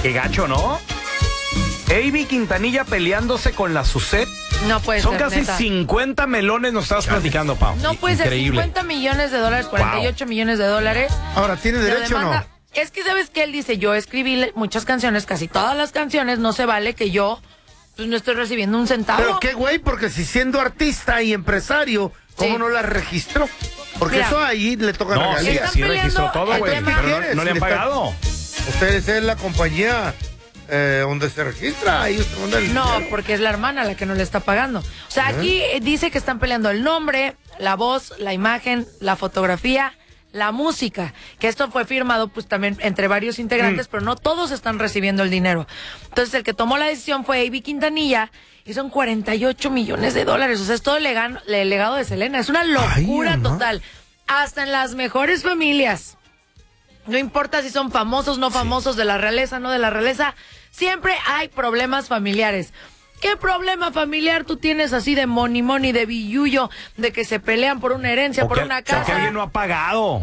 Qué gacho, ¿no? Avi Quintanilla peleándose con la Suset. No puede Son ser, casi neta. 50 melones, nos estabas platicando, Pau. No puede ser, Increíble. 50 millones de dólares, 48 millones de dólares. Ahora, ¿tiene Pero derecho o no? demanda- Es que, ¿sabes qué? Él dice, yo escribí muchas canciones, casi todas las canciones, no se vale que yo pues, no estoy recibiendo un centavo. Pero qué güey, porque si siendo artista y empresario, ¿cómo Sí. no la registró? Porque Mira. eso ahí le toca No, la sí, regalía. Están sí peleando registró todo, el güey. tema. Pero ¿Quieres? no le han Si le está- pagado. Ustedes es la compañía donde se registra, ahí usted manda el No, dinero. porque es la hermana la que no le está pagando. O sea, aquí dice que están peleando el nombre, la voz, la imagen, la fotografía, la música. Que esto fue firmado pues también entre varios integrantes, pero no todos están recibiendo el dinero. Entonces el que tomó la decisión fue Avi Quintanilla y son 48 millones de dólares. O sea, es todo el legado de Selena. Es una locura Ay, ¿no? total. Hasta en las mejores familias. No importa si son famosos, no famosos, de la realeza, no de la realeza, siempre hay problemas familiares. ¿Qué problema familiar tú tienes así de money, de billuyo, de que se pelean por una herencia, por una O que alguien casa? no ha pagado.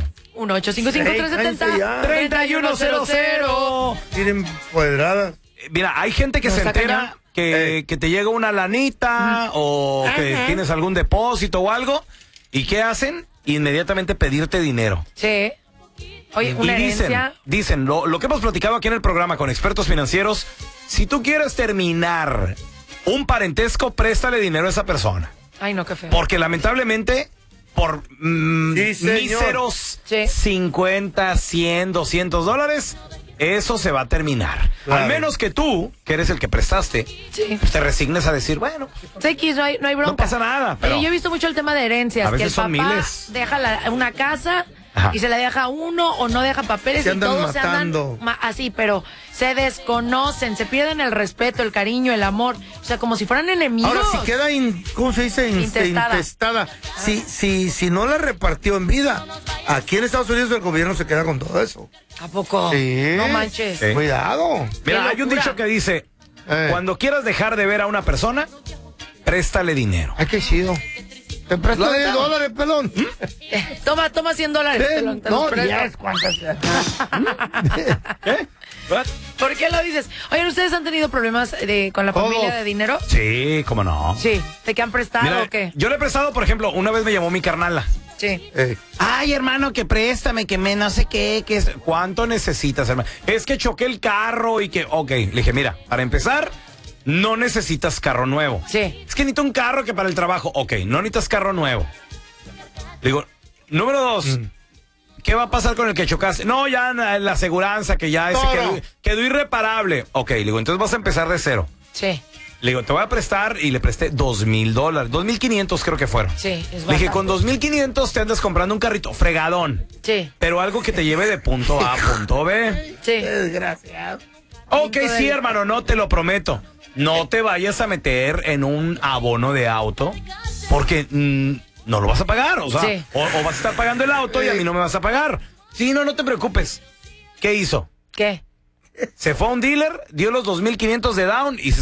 1-855-370-3100. Tienen cuadradas. Mira, hay gente que No, se está entera cañón. que te llega una lanita o que Ajá. tienes algún depósito o algo. ¿Y qué hacen? Inmediatamente pedirte dinero. Sí. Oye, una Y herencia. dicen lo que hemos platicado aquí en el programa con expertos financieros, si tú quieres terminar un parentesco, préstale dinero a esa persona. Ay, no, qué feo. Porque lamentablemente, por Sí, señor. míseros Sí. 50, 100, 200 dólares, eso se va a terminar. Claro. Al menos que tú, que eres el que prestaste, Sí. pues te resignes a decir, bueno, X, no hay bronca. no pasa nada. Pero Yo he visto mucho el tema de herencias, a que el veces papá son miles. deja una casa Ajá. y se la deja a uno o no deja papeles Se y andan todos matando. se andan así, pero se desconocen, se pierden el respeto, el cariño, el amor, o sea, como si fueran enemigos. Ahora, si queda, ¿cómo se dice? Intestada. Si no la repartió en vida, aquí en Estados Unidos el gobierno se queda con todo eso. ¿A poco? Sí. No manches. Sí. Cuidado. mira, qué hay un locura. dicho que dice, Eh. cuando quieras dejar de ver a una persona, préstale dinero. Ay, qué chido. Te presto Lo 10 hacemos. dólares, pelón. Toma $100. Te los No, presto. 10, ¿cuántas? ¿Qué? ¿What? ¿Por qué lo dices? Oigan, ¿ustedes han tenido problemas con la Todos. familia de dinero? Sí, cómo no. Sí. ¿De qué han prestado Mira, o qué? yo le he prestado, por ejemplo, una vez me llamó mi carnala. Sí. Ay, hermano, que préstame, que me no sé qué, que es... ¿Cuánto necesitas, hermano? Es que choqué el carro y que... Ok, le dije, mira, para empezar, no necesitas carro nuevo. Sí. Es que necesito un carro que para el trabajo. Ok, no necesitas carro nuevo. Le digo, número 2, ¿qué va a pasar con el que chocaste? No, ya la aseguranza, que ya ese Todo. quedó irreparable. Ok, le digo, entonces vas a empezar de cero. Sí. Le digo, te voy a prestar y le presté $2,000, $2,500 creo que fueron. Sí, es Le dije, bastante. con $2,500 te andas comprando un carrito fregadón, Sí. pero algo que te lleve de punto A a punto B. Sí. Desgraciado. Ok, Punto sí, de- hermano, no te lo prometo. No te vayas a meter en un abono de auto porque no lo vas a pagar. O sea, Sí. o vas a estar pagando el auto y a mí no me vas a pagar. Sí, no te preocupes. ¿Qué hizo? ¿Qué? Se fue a un dealer, dio los $2,500 de down y se